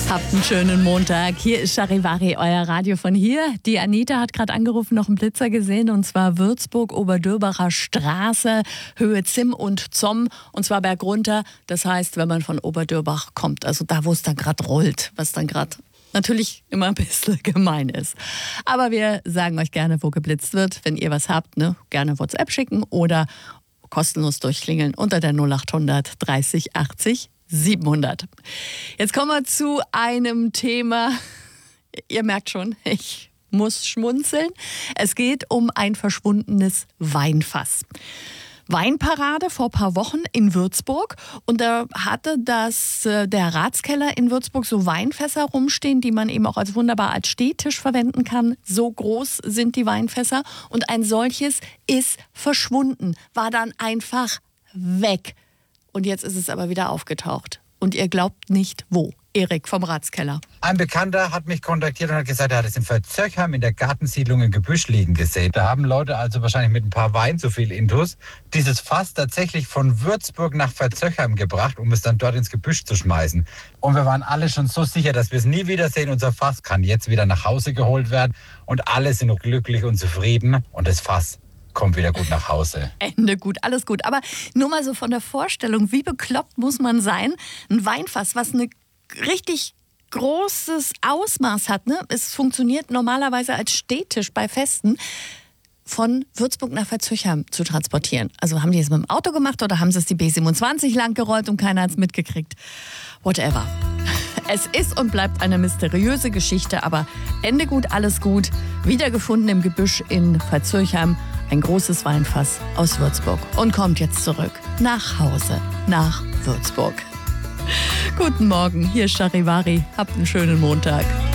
Habt einen schönen Montag. Hier ist Charivari, euer Radio von hier. Die Anita hat gerade angerufen, noch einen Blitzer gesehen, und zwar Würzburg, Oberdürbacher Straße, Höhe Zimm und Zomm, und zwar bergunter. Das heißt, wenn man von Oberdürbach kommt, also da, wo es dann gerade rollt, was dann gerade natürlich immer ein bisschen gemein ist. Aber wir sagen euch gerne, wo geblitzt wird. Wenn ihr was habt, gerne WhatsApp schicken oder kostenlos durchklingeln unter der 0800 30 80 700. Jetzt kommen wir zu einem Thema. Ihr merkt schon, ich muss schmunzeln. Es geht um ein verschwundenes Weinfass. Weinparade vor ein paar Wochen in Würzburg, und da hatte der Ratskeller in Würzburg so Weinfässer rumstehen, die man eben auch wunderbar als Stehtisch verwenden kann. So groß sind die Weinfässer, und ein solches ist verschwunden, war dann einfach weg. Und jetzt ist es aber wieder aufgetaucht. Und ihr glaubt nicht, wo. Erik vom Ratskeller. Ein Bekannter hat mich kontaktiert und hat gesagt, er hat es in Verzöchheim in der Gartensiedlung im Gebüsch liegen gesehen. Da haben Leute also wahrscheinlich mit ein paar Wein zu viel Intus dieses Fass tatsächlich von Würzburg nach Verzöchheim gebracht, um es dann dort ins Gebüsch zu schmeißen. Und wir waren alle schon so sicher, dass wir es nie wiedersehen. Unser Fass kann jetzt wieder nach Hause geholt werden und alle sind glücklich und zufrieden, und das Fass kommt wieder gut nach Hause. Ende gut, alles gut. Aber nur mal so von der Vorstellung, wie bekloppt muss man sein? Ein Weinfass, was ein richtig großes Ausmaß hat. Es funktioniert normalerweise als Stehtisch bei Festen, von Würzburg nach Verzöchheim zu transportieren. Also haben die es mit dem Auto gemacht oder haben sie es die B27 lang gerollt und keiner hat es mitgekriegt? Whatever. Es ist und bleibt eine mysteriöse Geschichte, aber Ende gut, alles gut. Wiedergefunden im Gebüsch in Verzöchheim. Ein großes Weinfass aus Würzburg. Und kommt jetzt zurück nach Hause, nach Würzburg. Guten Morgen, hier ist Charivari. Habt einen schönen Montag.